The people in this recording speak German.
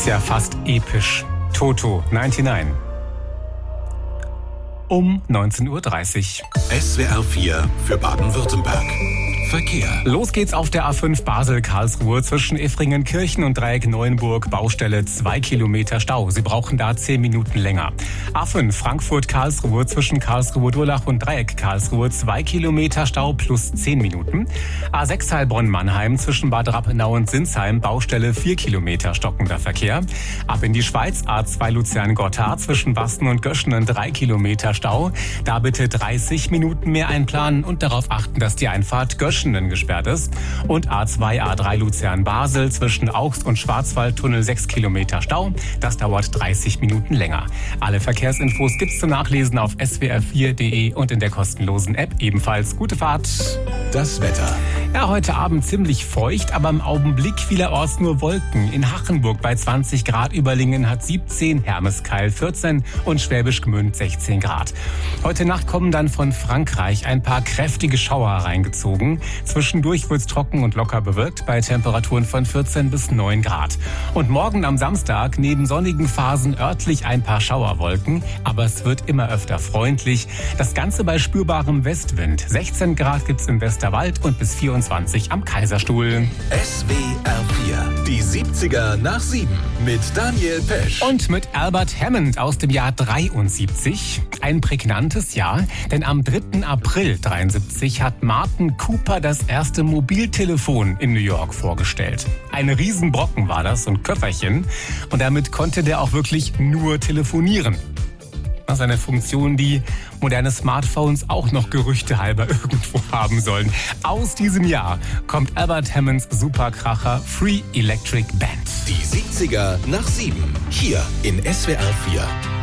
ist ja fast episch. Toto 99. Um 19.30 Uhr. SWR 4 für Baden-Württemberg. Verkehr. Los geht's auf der A5 Basel-Karlsruhe zwischen Effringen-Kirchen und Dreieck Neuenburg. Baustelle 2 Kilometer Stau. Sie brauchen da 10 Minuten länger. A5 Frankfurt-Karlsruhe zwischen Karlsruhe-Durlach und Dreieck Karlsruhe 2 Kilometer Stau plus 10 Minuten. A6 Heilbronn-Mannheim zwischen Bad Rappenau und Sinsheim. Baustelle 4 Kilometer stockender Verkehr. Ab in die Schweiz A2 Luzern-Gotthard zwischen Basten und Göschenen 3 Kilometer Stau. Da bitte 30 Minuten mehr einplanen und darauf achten, dass die Einfahrt Göschenen gesperrt ist. Und A2, A3 Luzern-Basel zwischen Augst und Schwarzwaldtunnel 6 Kilometer Stau. Das dauert 30 Minuten länger. Alle Verkehrsinfos gibt's zum Nachlesen auf swr4.de und in der kostenlosen App ebenfalls. Gute Fahrt. Das Wetter. Ja, heute Abend ziemlich feucht, aber im Augenblick vielerorts nur Wolken. In Hachenburg bei 20 Grad, Überlingen hat 17, Hermeskeil 14 und Schwäbisch Gmünd 16 Grad. Heute Nacht kommen dann von Frankreich ein paar kräftige Schauer reingezogen. Zwischendurch wird's trocken und locker bewölkt bei Temperaturen von 14 bis 9 Grad. Und morgen am Samstag neben sonnigen Phasen örtlich ein paar Schauerwolken, aber es wird immer öfter freundlich. Das Ganze bei spürbarem Westwind. 16 Grad gibt's im Westerwald und bis 24 am Kaiserstuhl. SWR 4, die 70er nach 7 mit Daniel Pesch. Und mit Albert Hammond aus dem Jahr 73. Ein prägnantes Jahr, denn am 3. April 73 hat Martin Cooper das erste Mobiltelefon in New York vorgestellt. Ein Riesenbrocken war das, so ein Köfferchen. Und damit konnte der auch wirklich nur telefonieren. Das ist eine Funktion, die moderne Smartphones auch noch gerüchtehalber irgendwo haben sollen. Aus diesem Jahr kommt Albert Hammonds Superkracher Free Electric Band. Die 70er nach 7, hier in SWR 4.